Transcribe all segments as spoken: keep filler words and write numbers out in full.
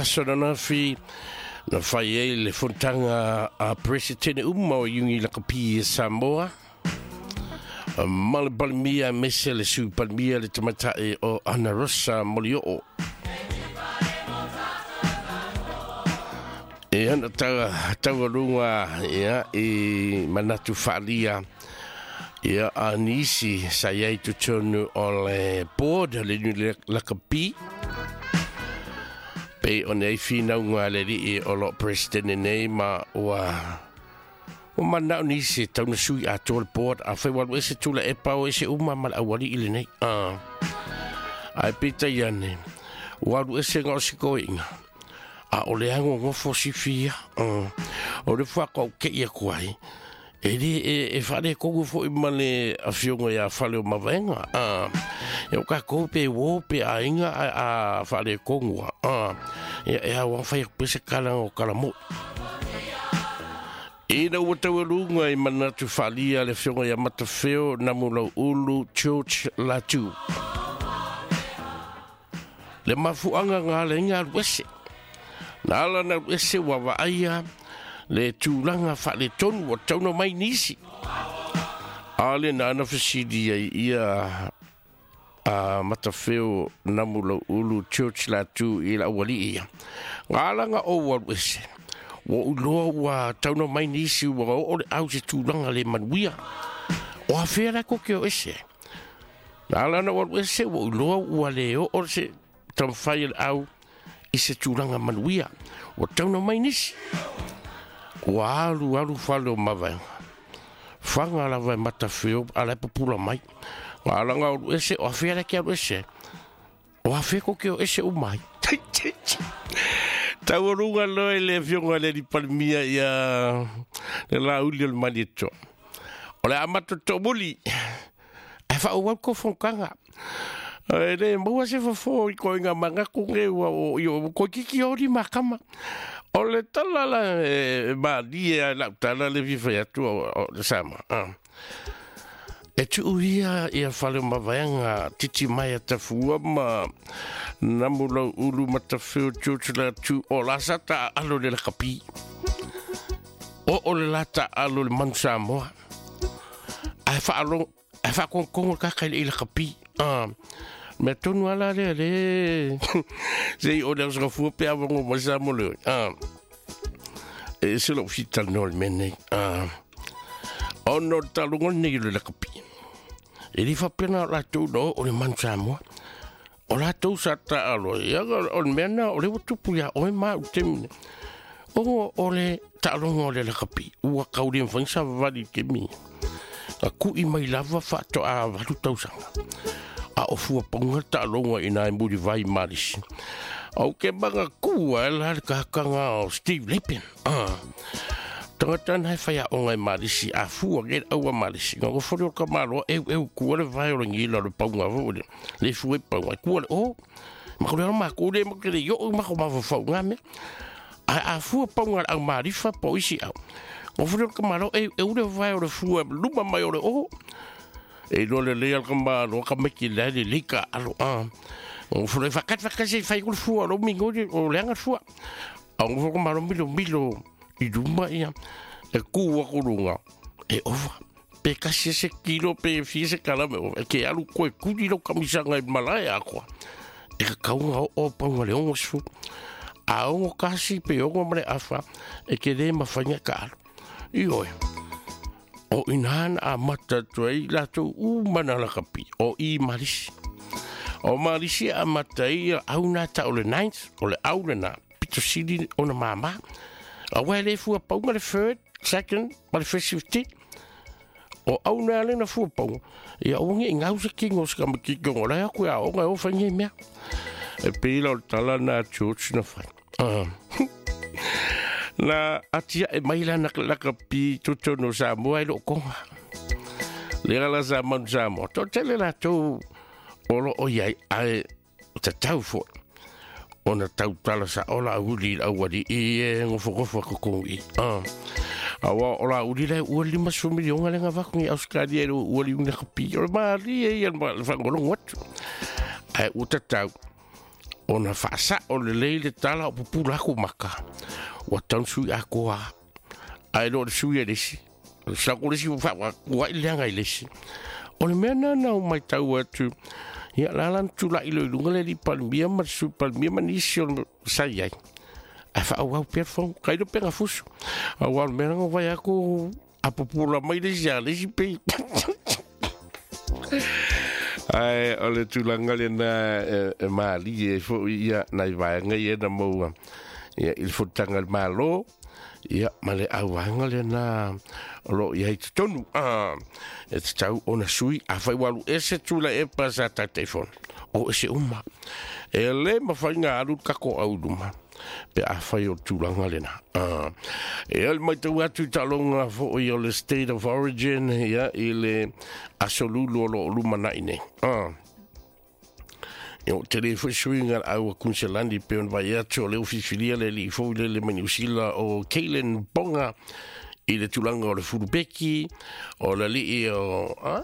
aso na fi na fai e le fontanga a presidente uma o yungi la kapi Samoa mal palmia mese le su palmia le tamata e o Ana Rosa Molio e ana taga taga lunga ia e manatu falia ia anisi sayai tu tonu o le board le la kapi pe onei fina unga le ri o lo president nei ma wa o mana ni se tau na sui a tol board a fe wa se tula e pa o se uma mal awali ile nei a ai pita yane wa du se ngo se ko inga a o le ango ngo fo si fia o le fa ko ke ia kwai e ri e fa le ko fo i male a fionga ya fa le ma venga a eu ka ko pe wo pe a inga a fa le ko ngwa a e e a wa fa pe se kala o kala mo e na wata walunga i mana tu falia le fionga ya mata feo na mula ulu church la tu le mafuanga nga le nga wese na ala na wese wa wa aya le tūlanga fa le tonu o tauno mai nisi ale na ana fasidi ia a matafeo namula ulu church la tu i la wali ia ngalanga o wa wese wo uloa wa tauno mai nisi wa o le au se tūlanga le manuia o a fera ko ke o ese ala na wa wese wo uloa wa le o o se tamfai au i se tūlanga manuia o tauno mai nisi wa alu alu falo mavanga fanga la vai mata feo ala popula mai ala nga ese o afera ke ese o afeko ke ese o mai taurunga lo ele fionga le di palmia ya la ulio manito ola amato tobuli afa o ko fonkanga ele mo se fo ko nga manga ku nge o yo ko kiki ori makama o le tala la ba dia la tala le viva ya tu o sama e tu ia ia fale ma vanga titi mai ta fu ma namulo ulu mata fu tu la tu o la sata alo le kapi o o le lata alo le mansamo ai fa alo ai fa con con ka ka le kapi ah me tonu ala le le sei o le srofu pe avon mo samo le ah e se lo fita no mene ah ono talungo ni le kapi e li fa pena la tu no o le mansamo o la tu sata alo ya o mena o le tupu ya o ma tem o o le talungo le kapi u ka u le fansa vali ke mi a ku i mai lava fa to a valu tausanga a o fua ponga ta longa ina muri vai maris au ke banga kua la ka kanga o Steve Lippin ah tatan hai fa ya onga maris a fua get au maris ngo fo ka malo e e ku le vai o ngila le ponga vo le fue ponga ku o ma ko ma ko le ma ke yo ma ko ma fo ngame a a fua ponga ang maris fa po isi au ngo fo ka malo e e le vai o le fua luma mai o le o e no le le al kamba no ka me ki le le ka alo a o fo le fakat fakat se fai kul fu alo mingo o le anga fu a o fo kamba lo milo milo i duma ia e ku wa kulunga e ova pe kasi se kilo pe fi se kala me ke alu ko ku di lo kamisa ngai malaya ko e ka un o pa un le on fu a o kasi pe o ngomre afa e ke de ma fanya ka i oi o inan a mata tuai la tu u mana la kapi o i marisi o marisi a mata i au na ta o le ninth o le au le na pito sili o na mama a wele fu a paunga le third second ma le first fifty o au na le na fu a paunga i a unge ingau se kingo ska ma kingo o la ku a o nga o fanyi mea e pila o tala na church na fai na atia e mai lana la kapi tuto no Samoa i lo konga le la Samoa Samoa to tele la to olo o yai ai ta tau fo ona tau tala sa ola uli a wadi e ngofo ngofo ko kongi ah awa ola uli le uli masu milion ale nga vakungi Australia lo uli una kapi o mari e al fa ngolo wat ai uta tau ona fasa o le leile tala o pupula ko maka wa tan sui a ko a ai lo sui e lesi sa ko lesi fa wa ile nga lesi o le mena na o mai tau atu ia lalan tu la ilo lunga le di palmia ma su palmia ma nisi o sai ai a fa o per fon kai do pega fuso a wa mena ngo vai ako a popula mai lesi a lesi pe ai ole tu langa le na e mali e fo ia nai vai nga ia na mo ia il fo tanga malo ia male au wanga le na lo ia i tonu ah e tau ona sui a fai walu ese tula e pasa ta telefon o ese uma e le ma fai nga alu kako au duma pe a fai o tulanga le na ah e el mai tu atu talonga fo i le state of origin ia ile asolulu lo lumana ine ah eu te foi swinga au kunselandi pe on vai ato le oficialia le li fo le le manusila o Kalen Bonga i le tulanga o le Furubeki o le li o ah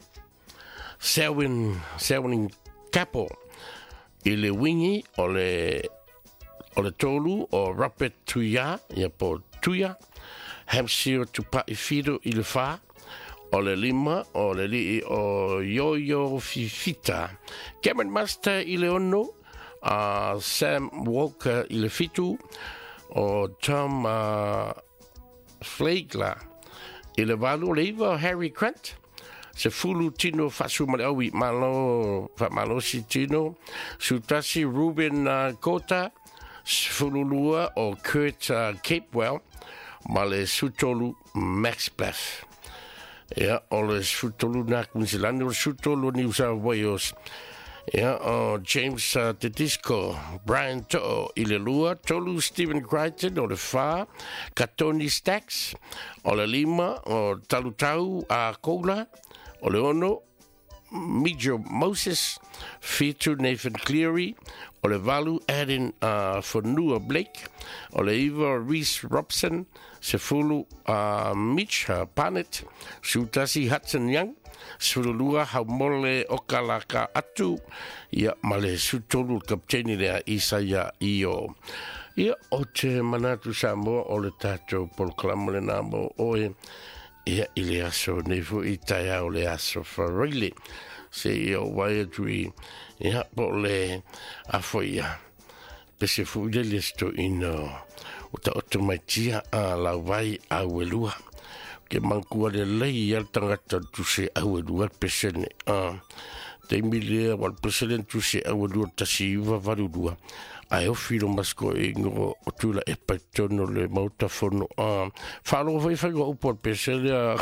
Selwyn Selwyn Capo i le wingi o le o le tolu o Rapid Tuya ia po Tuya Hampshire Tupai Fido i le fa o le lima o le li o Yoyo Fifita Cameron Master i le ono uh, Sam Walker i le fitu o Tom uh, Flagler i le valu le iwa Harry Grant se fulu tino fasu male awi malo fa malo si tino sutasi Ruben uh, Kota fulu lua o Kurt uh, Capewell male sutolu Max Bluff. Ja, alle sutolu na Queensland, o sutolu New South Wales. Ja, o James uh, Tedisco, Brian To, Ilelua, Tolu Stephen Crichton, o le fa, Katoni Stacks, o le lima, o Talutau a Kola, o le ono, Mijo Moses, Fitu Nathan Cleary, o le valu Adin uh, Fonua Blake, o le iwa Reese Robson, se fulu uh, Mitch uh, Panet, Sutasi Hudson Young, Sululua Haumole Okalaka Atu, ia male sutolu kapteni lea Isaiah Io. Ia o te manatu Samoa o le tato polklama le namo oe, ia ile aso nefu i taia o le aso whareile, se ia wai atui, ia po le afoia, pese fu ile listo ino, o ta otomaitia a la vai a welua ke mankua le lei al tangata tu se a welua pesene a te milia wal pesene tu se a welua tasi iwa varudua a eo filo masko e ngo o tula e paitono le mautafono a whalo vai whai wa upo al pesene a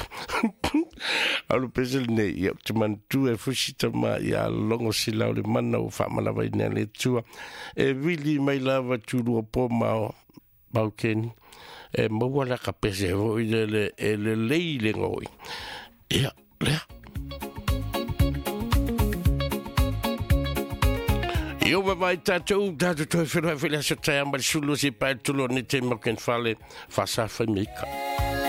alu pesene ne ia te mantu e fusita ma ia longo sila o le mana o whamana vai nea le tua e wili mai lava tulu o po mao Bauken e maua la kapese o ile le le leile ngoi ia le io va vai tatou tatou toi fela fela sa tai amal sulu si pa tulo ni te moken fale fa sa famika